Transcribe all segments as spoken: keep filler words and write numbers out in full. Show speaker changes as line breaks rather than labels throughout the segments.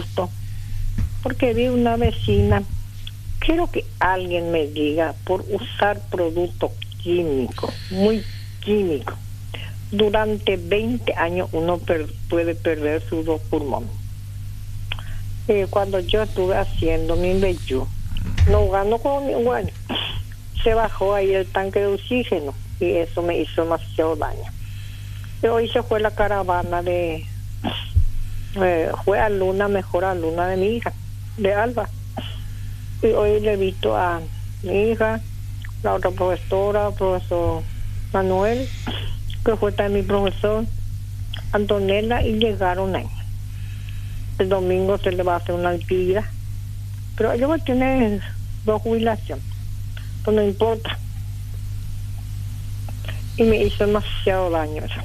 susto, porque vi una vecina. Quiero que alguien me diga, por usar productos químicos, muy químicos, durante veinte años uno per- puede perder sus dos pulmones. Eh, cuando yo estuve haciendo mi vellú, no gano con mi bueno, se bajó ahí el tanque de oxígeno y eso me hizo demasiado daño. Pero hoy se fue la caravana de eh, fue alumna, mejor alumna de mi hija, de Alba, y hoy le he visto a mi hija, la otra profesora, profesor Manuel, que fue también mi profesor, Antonella, y llegaron ahí. El domingo se le va a hacer una actividad, pero ella va a tener dos jubilaciones, pues no importa. Y me hizo demasiado daño eso.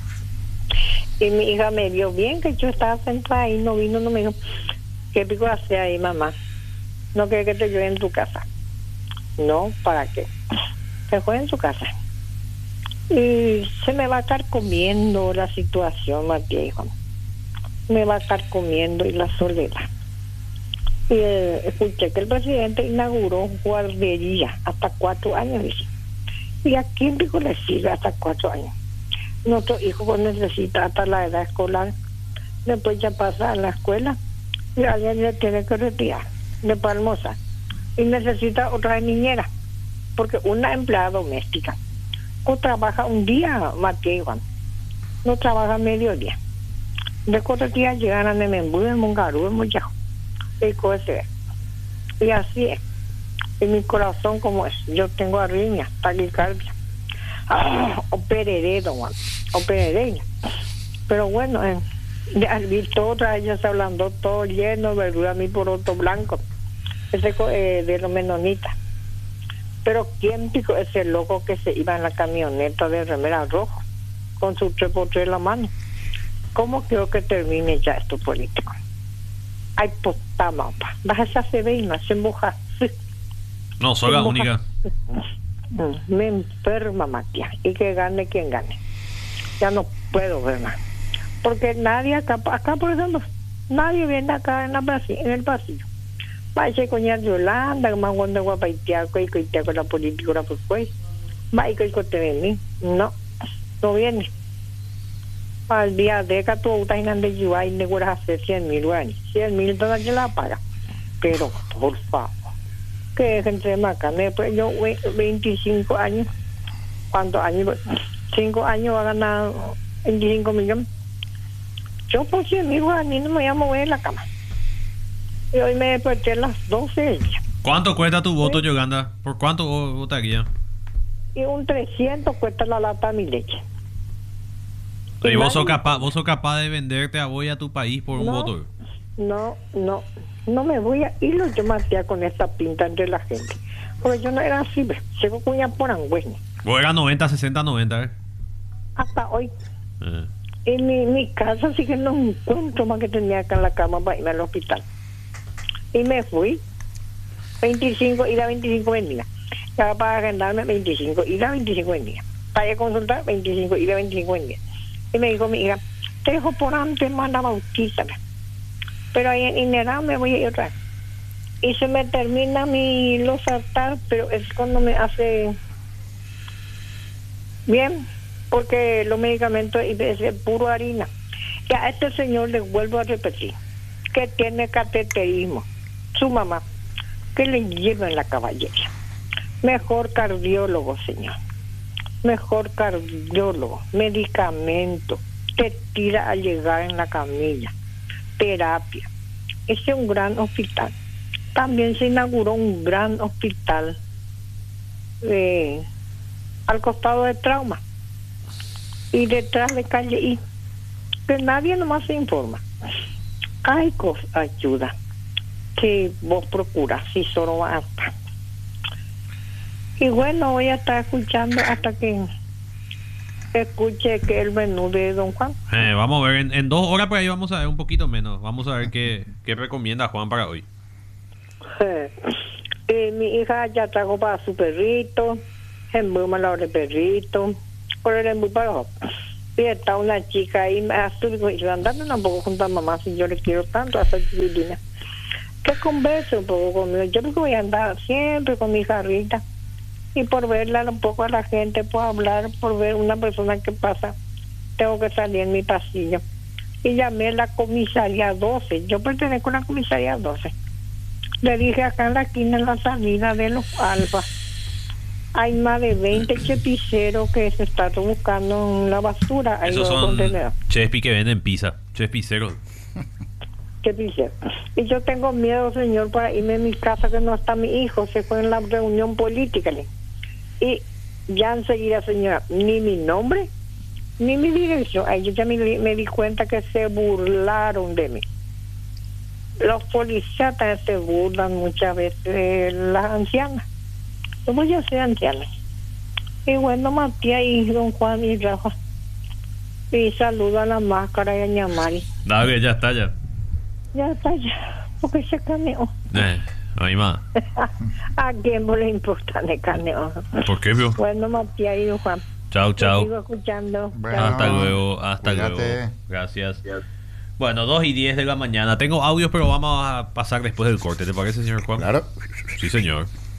Y mi hija me vio bien que yo estaba sentada ahí, no vino, no me dijo, ¿qué pico hace ahí, mamá? No quiere que te lleve en tu casa. No, ¿para qué? Se fue en su casa. Y se me va a estar comiendo la situación, Matías, hijo. Me va a estar comiendo y la soledad. Y eh, escuché que el presidente inauguró guardería hasta cuatro años, dice. ¿Y a quién pico le sigue hasta cuatro años? Nuestro hijo pues, necesita hasta la edad escolar, después ya pasa a la escuela y alguien le tiene que retirar de Palmosa y necesita otra niñera, porque una empleada doméstica o trabaja un día, Matías Iván, no trabaja mediodía, de cuatro días llegan a Nemembú, en Mongarú, en Moyajo, y cosas. Y así es, en mi corazón como es, yo tengo arritmia, taquicardia. Ah, operaré, don Juan, operaré. Pero bueno, eh, ya vi todas ellas hablando todo lleno de verdura, mi poroto blanco, ese eh, de los menonitas. Pero quién pico ese loco que se iba en la camioneta de remera rojo con su tres por tres en la mano. ¿Cómo creo que termine ya esto político? Ay, puta mapa, baja esa cebina, se moja.
No, soy la única.
Me enferma, Matías, y que gane quien gane. Ya no puedo ver más, porque nadie acá, acá por ejemplo, nadie viene acá en, la pasillo, en el pasillo. Va a ser coñar Yolanda, que más cuando guapaiteaco y coiteaco la política, pues pues. Va a ir con mí. No, no viene. Al día de que tú estás en de Yuay y negras hacer cien mil guaraníes. Cien mil dólares que la paga. Pero, por favor, que es entre macana. Después yo, veinticinco años, ¿cuántos años? cinco años va a ganar veinticinco millones. Yo por cien mil guaraníes no me voy a mover en la cama. Y hoy me desperté a las doce del día.
¿Cuánto cuesta tu voto, Yolanda? ¿Por cuánto vos votarías?
Y un trescientos cuesta la lata de mi leche.
Y, y vos sos capaz, vos sos capaz de venderte a vos y a tu país por un
no,
voto.
No, no, no me voy a ir yo Matías con esa pinta entre la gente. Porque yo no era así, llego cuña por angüeña.
Vos eras noventa, sesenta, noventa, ¿eh?
Hasta hoy.
Eh.
En mi, mi casa sí que no encuentro más que tenía acá en la cama para irme al hospital. Y me fui. veinticinco, ir a veinticinco venía. Ya para agendarme veinticinco, ir a veinticinco venía. Para ir a consultar veinticinco, ir a veinticinco venía. Y me dijo mi hija, te dejo por antes, manda bautízame. Pero ahí en Inera me voy a ir otra vez. Y se me termina mi losartán, pero es cuando me hace bien, porque los medicamentos es puro harina. Y a este señor le vuelvo a repetir, que tiene cateterismo, su mamá, que le lleven la caballería. Mejor cardiólogo, señor. Mejor cardiólogo, medicamento, te tira a llegar en la camilla, terapia. Ese es un gran hospital. También se inauguró un gran hospital eh, al costado de trauma y detrás de calle I, que nadie nomás se informa. Hay cosas, ayuda que vos procuras si solo va a estar. Y bueno, voy a estar escuchando hasta que escuche que el menú de don Juan.
Eh, vamos a ver, en, en dos horas por ahí vamos a ver un poquito menos. Vamos a ver qué, qué recomienda Juan para hoy.
Eh, eh, mi hija ya trajo para su perrito, embú la hora de perrito, por el embú para Y está una chica ahí, me hace, digo, y yo andando tampoco junto a mamá, si yo le quiero tanto a esa chiquitina. Que converse un poco conmigo. Yo digo, voy a andar siempre con mi jarrita. Y por verla un poco a la gente, por hablar, por ver una persona que pasa, tengo que salir en mi pasillo. Y llamé a la comisaría doce. Yo pertenezco a la comisaría doce. Le dije acá en la esquina, en la salida de los Alfa, hay más de veinte chepiceros que se están buscando en la basura. Ahí
Esos
los
son
contenedores.
chespi que venden pizza. Chespiceros.
Chepicero. Y yo tengo miedo, señor, para irme a mi casa, que no está mi hijo. Se fue en la reunión política. ¿Le? Y ya enseguida, señora, ni mi nombre, ni mi dirección. Ahí yo ya me, me di cuenta que se burlaron de mí. Los policías también se burlan muchas veces de las ancianas. Como yo soy anciana. Y bueno, Matías y don Juan y Rafa. Y saludo a la máscara y a Ñamari.
Dale, ya está, ya.
Ya está, ya. Porque se caneó.
Eh, a mi mamá.
¿A quién no le importa el caneo?
¿Por qué, vio?
Bueno, Matías y don Juan.
Chao,
Te sigo
chao.
escuchando.
Bueno.
Hasta luego, hasta
Cuídate.
luego. Gracias. Bueno, dos y diez de la mañana. Tengo audios, pero vamos a pasar después del corte. ¿Te parece, señor Juan?
Claro.
Sí, señor.